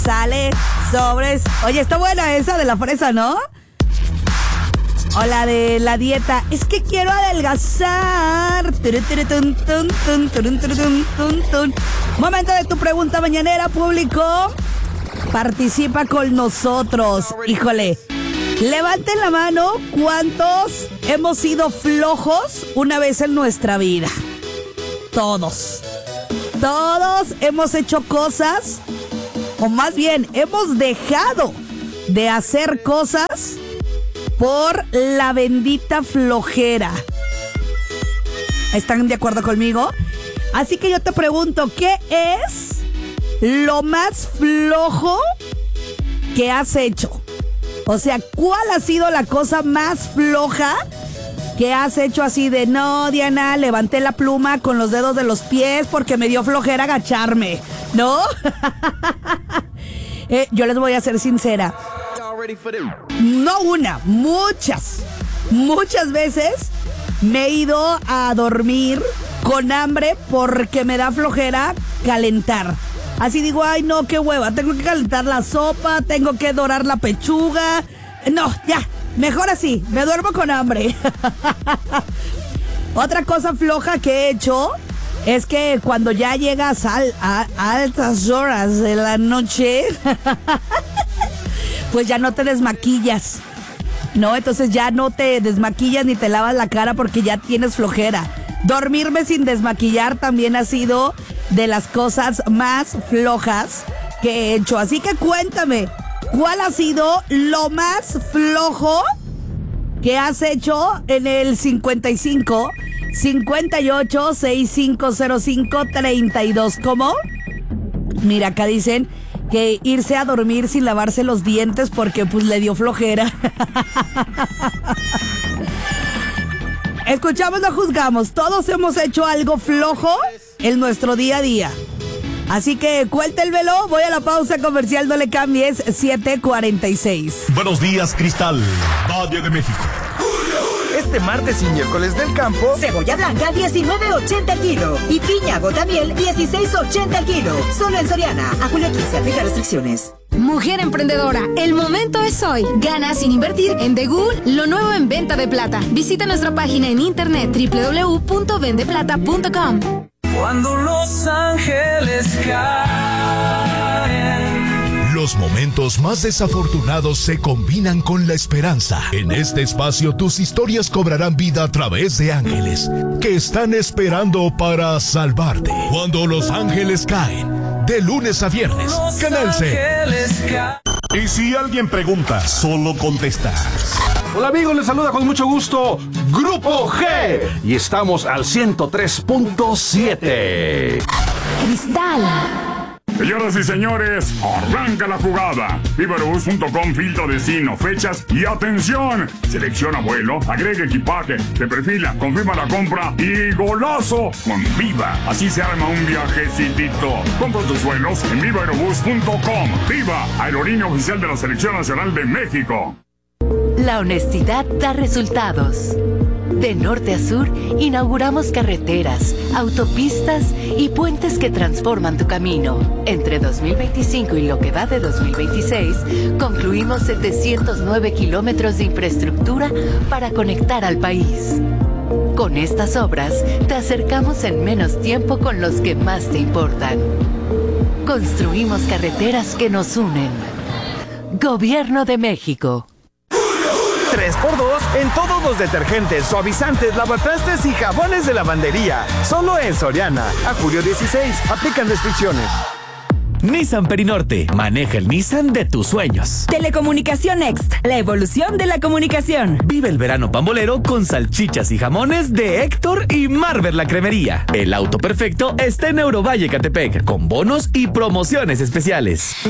Sale, sobres. Oye, está buena esa de la fresa, ¿no? O la de la dieta. Es que quiero adelgazar. Momento de tu pregunta mañanera, público. Participa con nosotros. Híjole. Levanten la mano. ¿Cuántos hemos sido flojos una vez en nuestra vida? Todos. Todos hemos hecho cosas, o más bien, hemos dejado de hacer cosas por la bendita flojera. ¿Están de acuerdo conmigo? Así que yo te pregunto, ¿qué es lo más flojo que has hecho? O sea, ¿cuál ha sido la cosa más floja que has hecho así de, no, Diana, levanté la pluma con los dedos de los pies porque me dio flojera agacharme, ¿no? Yo les voy a ser sincera. No una, muchas veces me he ido a dormir con hambre porque me da flojera calentar. Así digo, ay no, qué hueva, tengo que calentar la sopa, tengo que dorar la pechuga. No, ya, mejor así, me duermo con hambre. Otra cosa floja que he hecho es que cuando ya llegas a altas horas de la noche, pues ya no te desmaquillas, ¿no? Entonces ya no te desmaquillas ni te lavas la cara porque ya tienes flojera. Dormirme sin desmaquillar también ha sido de las cosas más flojas que he hecho. Así que cuéntame, ¿cuál ha sido lo más flojo que has hecho en el 55 58 6505 32? ¿Cómo? Mira, acá dicen que irse a dormir sin lavarse los dientes porque pues le dio flojera. Escuchamos, no juzgamos. Todos hemos hecho algo flojo en nuestro día a día. Así que cuéntelmelo. Voy a la pausa comercial, no le cambies. 7:46. Buenos días, Cristal, Valle de México. Este martes y miércoles del campo, cebolla blanca 19.80 el kilo y piña gotamiel 16.80 el kilo. Solo en Soriana. A julio 15 aplica restricciones. Mujer emprendedora, el momento es hoy. Gana sin invertir en The Good, lo nuevo en venta de plata. Visita nuestra página en internet www.vendeplata.com. Cuando los ángeles caen. Los momentos más desafortunados se combinan con la esperanza. En este espacio tus historias cobrarán vida a través de ángeles que están esperando para salvarte. Cuando los ángeles caen, de lunes a viernes, Canal C. Y si alguien pregunta, solo contestas. Hola amigos, les saluda con mucho gusto Grupo G y estamos al 103.7. Cristal. Señoras y señores, arranca la jugada. Vivarobus.com, filtra destino, fechas y atención. Selecciona vuelo, agrega equipaje, te perfila, confirma la compra y ¡golazo! Con Viva. Así se arma un viajecitito. Compra tus vuelos en Vivarobus.com. Viva, aerolínea oficial de la Selección Nacional de México. La honestidad da resultados. De norte a sur, inauguramos carreteras, autopistas y puentes que transforman tu camino. Entre 2025 y lo que va de 2026, concluimos 709 kilómetros de infraestructura para conectar al país. Con estas obras, te acercamos en menos tiempo con los que más te importan. Construimos carreteras que nos unen. Gobierno de México. 3x2 en todos los detergentes, suavizantes, lavatrastes y jabones de lavandería. Solo en Soriana. A julio 16. Aplican restricciones. Nissan Perinorte. Maneja el Nissan de tus sueños. Telecomunicación Next. La evolución de la comunicación. Vive el verano pambolero con salchichas y jamones de Héctor y Marvel la Cremería. El auto perfecto está en Eurovalle Catepec, con bonos y promociones especiales.